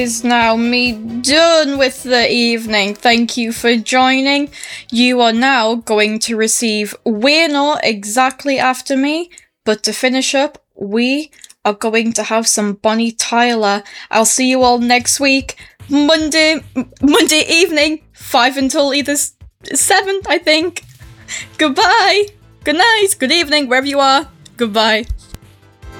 Is now me done with the evening. Thank you for joining. You are now going to receive We're Not exactly after me, but to finish up, we are going to have some Bonnie Tyler. I'll see you all next week, Monday evening, 5 until either 7, I think. Goodbye, good night, good evening, wherever you are. Goodbye.